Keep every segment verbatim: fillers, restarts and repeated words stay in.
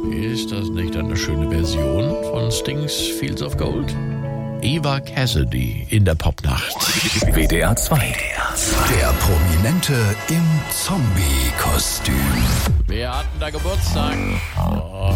Ist das nicht eine schöne Version von Stings Fields of Gold? Eva Cassidy in der Popnacht. W D R zwei. Der Prominente im Zombie-Kostüm. Wer hat denn da Geburtstag? Oh.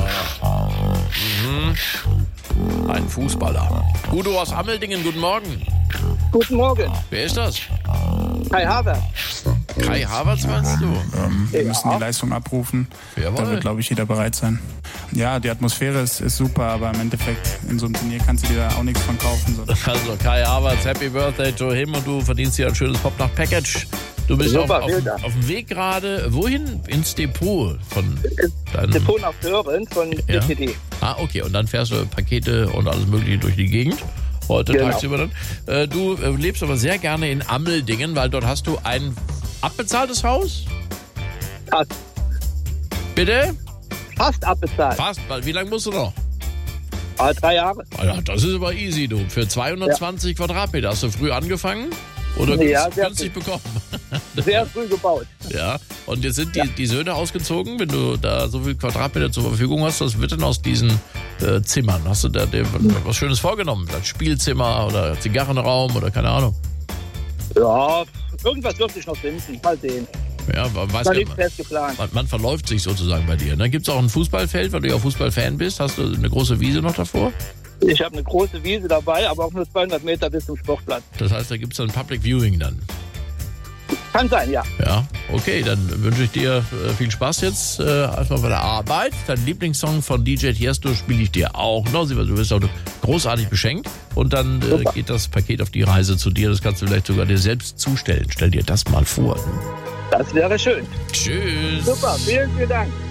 Mhm. Ein Fußballer. Udo aus Ammeldingen, guten Morgen. Guten Morgen. Wer ist das? Kai Havertz. Kai Havertz meinst du? Ähm, wir müssen die Leistung abrufen. Jawohl. Da wird, glaube ich, jeder bereit sein. Ja, die Atmosphäre ist, ist super, aber im Endeffekt in so einem Turnier kannst du dir da auch nichts von kaufen. So. Also Kai Havertz, Happy Birthday to him und du verdienst hier ein schönes Popnacht-Package. Du bist Super, auf, auf, auf dem Weg gerade, wohin? Ins Depot von deinem... Depot nach Dören von Ja? D P D. Ah, okay. Und dann fährst du Pakete und alles mögliche durch die Gegend. Heute Genau. tagsüber dann. Äh, du äh, lebst aber sehr gerne in Ammeldingen, weil dort hast du ein abbezahltes Haus? Fast, Bitte? fast abbezahlt. Fast. Weil wie lange musst du noch? Ah, drei Jahre. Ah ja, das ist aber easy, du. Für zweihundertzwanzig Quadratmeter. Hast du früh angefangen? Oder Ja, günst- sehr günstig bekommen? Sehr früh gebaut. Ja. Und jetzt sind die, die Söhne ausgezogen, wenn du da so viel Quadratmeter zur Verfügung hast. Was wird denn aus diesen äh, Zimmern? Hast du da dir was Schönes vorgenommen? Ein Spielzimmer oder Zigarrenraum oder keine Ahnung? Ja, irgendwas dürfte ich noch finden. Mal sehen. Ja, man weiß Da ja, liegt fest geplant. man, man verläuft sich sozusagen bei dir. Dann gibt es auch ein Fußballfeld, weil du ja Fußballfan bist. Hast du eine große Wiese noch davor? Ich habe eine große Wiese dabei, aber auch nur zweihundert Meter bis zum Sportplatz. Das heißt, da gibt es dann Public Viewing dann. Kann sein, ja. Ja, okay, dann wünsche ich dir äh, viel Spaß jetzt äh, erstmal bei der Arbeit. Dein Lieblingssong von D J Tiesto spiele ich dir auch noch. Du wirst auch großartig beschenkt. Und dann äh, geht das Paket auf die Reise zu dir. Das kannst du vielleicht sogar dir selbst zustellen. Stell dir das mal vor. Das wäre schön. Tschüss. Super, vielen, vielen Dank.